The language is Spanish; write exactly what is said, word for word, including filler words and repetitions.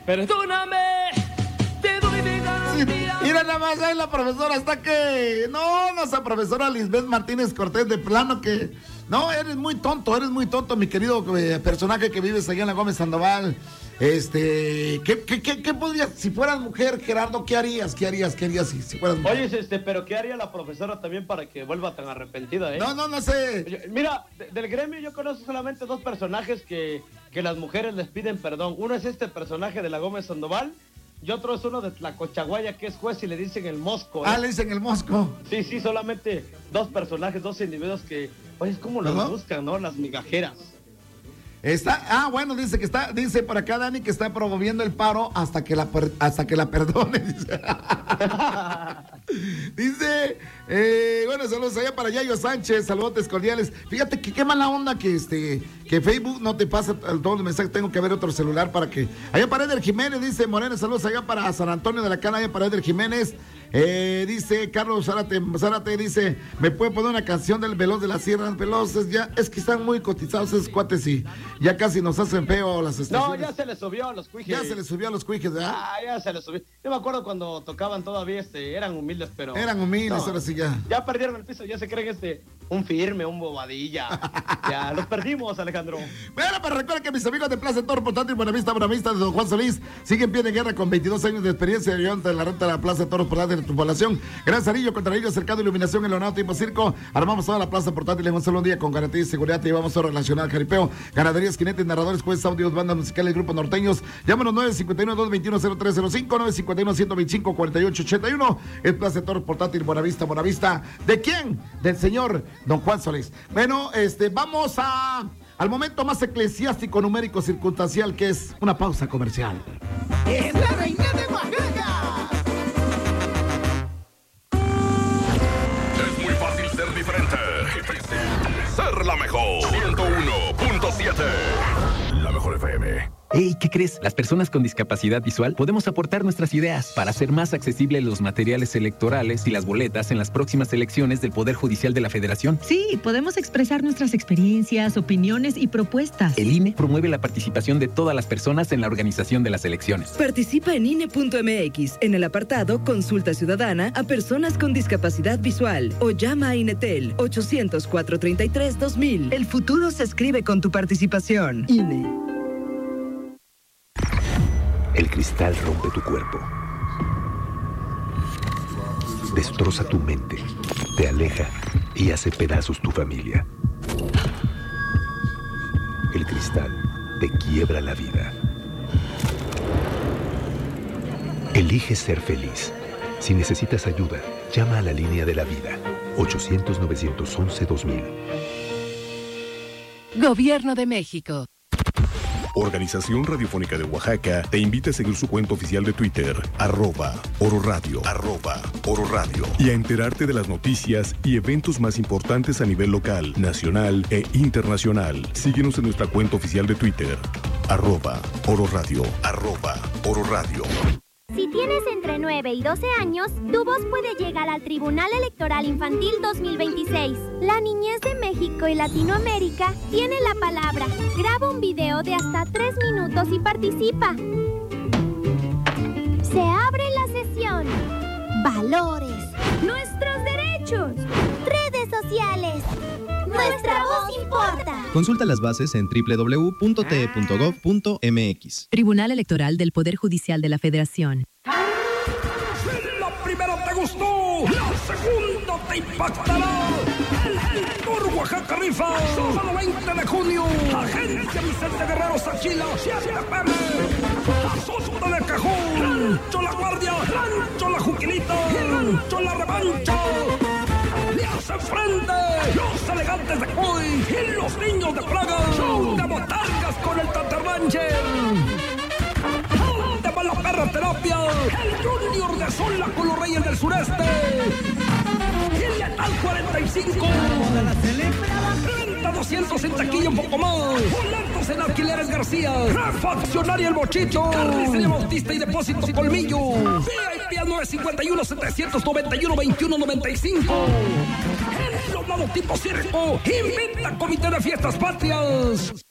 Perdóname, te doy mi garantía. Sí, mira nada más, ahí la profesora está que... No, no, esa profesora Lisbeth Martínez Cortés, de plano que... No, eres muy tonto, eres muy tonto, mi querido eh, personaje que vives allá en la Gómez Sandoval. Este, ¿qué, qué, qué, qué podrías, si fueras mujer, Gerardo, qué harías, qué harías, qué harías si, si fueras mujer? Oye, este, pero ¿qué haría la profesora también para que vuelva tan arrepentida, eh? No, no, no sé. Oye, mira, de, del gremio yo conozco solamente dos personajes que, que las mujeres les piden perdón. Uno es este personaje de la Gómez Sandoval y otro es uno de Tlacochaguaya, que es juez y le dicen el Mosco, ¿eh? Ah, le dicen el Mosco. Sí, sí, solamente dos personajes, dos individuos que, oye, es como los ¿no? buscan, ¿no? Las migajeras. Está, ah, bueno, dice que está, dice por acá Dani que está promoviendo el paro hasta que la, hasta que la perdone. Dice, dice eh, bueno, saludos allá para Yayo Sánchez, saludos cordiales. Fíjate que qué mala onda que este, que Facebook no te pasa todos los mensajes, tengo que ver otro celular para que. Allá para Eder Jiménez, dice Morena, saludos allá para San Antonio de la Cana, allá para Eder Jiménez. Eh, dice Carlos Zárate, Zárate, dice, ¿me puede poner una canción del Veloz de la Sierra? Veloces, ya, es que están muy cotizados esos cuates y ya casi nos hacen feo las estaciones. No, ya se les subió a los cuijes. Ya se les subió a los cuijes, ¿verdad? Ah, ya se les subió. Yo me acuerdo cuando tocaban todavía, este, eran humildes, pero... Eran humildes, no, ahora sí ya. Ya perdieron el piso, ya se creen este, un firme, un bobadilla. Ya, los perdimos, Alejandro. Bueno, pero recuerda que mis amigos de Plaza Toro Portátil Buenavista, Buenavista de Don Juan Solís siguen en pie de guerra con veintidós años de experiencia y de la renta de la Plaza Toro Portátil de tu población. Gran Sarillo, Contrarillo, Cercado, Iluminación, el Leonardo Tipo Circo. Armamos toda la Plaza Portátil en un solo día con garantía y seguridad. Te llevamos todo relacionado al jaripeo, ganaderías, jinetes, narradores, jueces, audios, bandas musicales, grupos norteños. Llámanos nueve cinco uno, dos dos uno, cero tres cero cinco, nueve cinco uno, uno dos cinco, cuatro ocho ocho uno. El Plaza Toro Portátil Buenavista, Buenavista. ¿De quién? Del señor Don Juan Solís. Bueno, este, vamos a... al momento más eclesiástico, numérico, circunstancial, que es una pausa comercial. ¡Es la reina de Oaxaca! Es muy fácil ser diferente. Ser la mejor. ciento uno punto siete. La mejor F M. Hey, ¿qué crees? Las personas con discapacidad visual podemos aportar nuestras ideas para hacer más accesibles los materiales electorales y las boletas en las próximas elecciones del Poder Judicial de la Federación. Sí, podemos expresar nuestras experiencias, opiniones y propuestas. El I N E promueve la participación de todas las personas en la organización de las elecciones. Participa en I N E punto M X en el apartado Consulta Ciudadana a personas con discapacidad visual o llama a INETEL ochocientos, cuatrocientos treinta y tres, dos mil. El futuro se escribe con tu participación. I N E. El cristal rompe tu cuerpo, destroza tu mente, te aleja y hace pedazos tu familia. El cristal te quiebra la vida. Elige ser feliz. Si necesitas ayuda, llama a la línea de la vida, ochocientos, novecientos once, dos mil. Gobierno de México. Organización Radiofónica de Oaxaca te invita a seguir su cuenta oficial de Twitter, arroba Oro Radio, arroba Oro Radio, y a enterarte de las noticias y eventos más importantes a nivel local, nacional e internacional. Síguenos en nuestra cuenta oficial de Twitter, arroba Oro Radio, arroba Oro Radio. Si tienes entre nueve y doce años, tu voz puede llegar al Tribunal Electoral Infantil dos mil veintiséis. La niñez de México y Latinoamérica tiene la palabra. Graba un video de hasta tres minutos y participa. Se abre la sesión. Valores. Nuestros derechos. Redes sociales. Nuestra voz importa. Consulta las bases en doble u doble u doble u punto t e punto gov punto m x. Tribunal Electoral del Poder Judicial de la Federación. Si la primera te gustó, la segunda te impactará. El Tour Oaxaca Rifa, sábado veinte de junio. Agencia Vicente Guerrero Sachila, siete pm. Azote de Cajón, Rancho La Guardia, Rancho La Juquilita, Rancho La Revancha. Le hacen frente los elegantes de Coy y los niños de Praga. Show de botargas con el Tatarrancher. ¿Dónde va la perra terapia? El Junior de Sola con los Reyes del Sureste. Y el Letal cuarenta y cinco. Renta doscientos en taquilla, un poco más. Boletos en Alquileres García. Refaccionaria El Bochicho. Carnicería Bautista y Depósito Colmillo. V I P a nueve cinco uno, setecientos noventa y uno, veintiuno noventa y cinco. El Lomado Tipo Circo. Invita a Comité de Fiestas Patrias.